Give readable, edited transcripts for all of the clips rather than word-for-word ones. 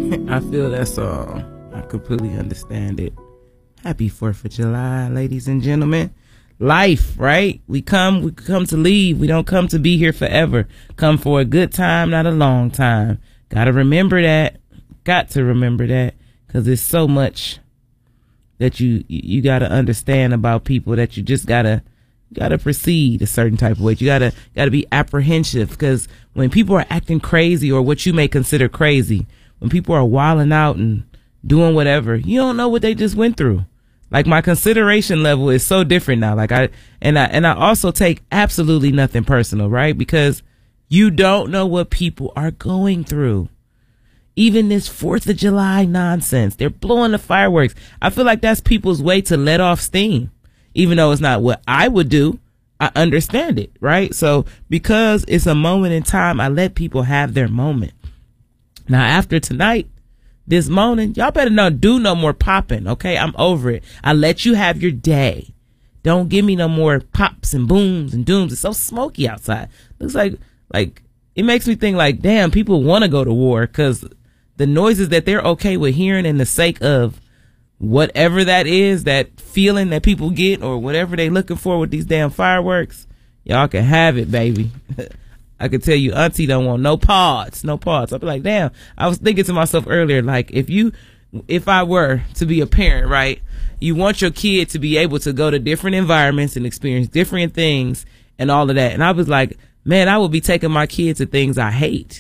I feel that song. I completely understand it. Happy 4th of July, ladies and gentlemen. Life, right? We come to leave. We don't come to be here forever. Come for a good time, not a long time. Gotta remember that. Got to remember that, because there's so much that you gotta understand about people that you just gotta proceed a certain type of way. You gotta be apprehensive, because when people are acting crazy, or what you may consider crazy, when people are wilding out and doing whatever, you don't know what they just went through. Like, my consideration level is so different now. Like, I also take absolutely nothing personal, right? Because you don't know what people are going through. Even this 4th of July nonsense, they're blowing the fireworks. I feel like that's people's way to let off steam. Even though it's not what I would do, I understand it, right? So because it's a moment in time, I let people have their moment. Now, after tonight, this morning, y'all better not do no more popping, okay? I'm over it. I let you have your day. Don't give me no more pops and booms and dooms. It's so smoky outside. Looks like it makes me think like, damn, people want to go to war, because the noises that they're okay with hearing in the sake of whatever that is, that feeling that people get, or whatever they looking for with these damn fireworks, y'all can have it, baby. I can tell you, auntie don't want no pods. I'll be like, damn. I was thinking to myself earlier, like, if I were to be a parent, right, you want your kid to be able to go to different environments and experience different things and all of that. And I was like, man, I would be taking my kid to things I hate.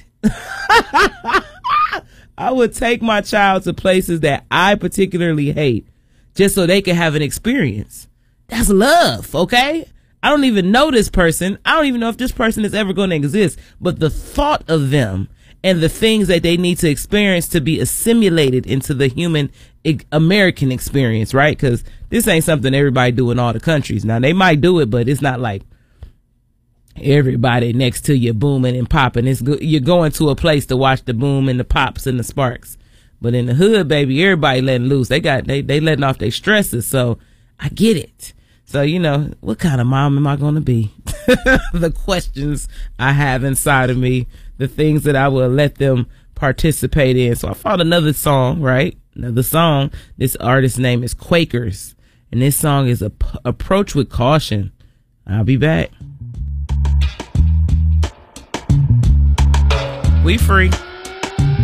I would take my child to places that I particularly hate, just so they can have an experience. That's love, okay? I don't even know this person. I don't even know if this person is ever going to exist. But the thought of them and the things that they need to experience to be assimilated into the human American experience, right? Because this ain't something everybody do in all the countries. Now, they might do it, but it's not like everybody next to you booming and popping. You're going to a place to watch the boom and the pops and the sparks. But in the hood, baby, everybody letting loose. They letting off their stresses. So I get it. So, what kind of mom am I going to be? The questions I have inside of me, the things that I will let them participate in. So I found another song, right? Another song. This artist's name is Quakers. And this song is Approach with Caution. I'll be back. We free.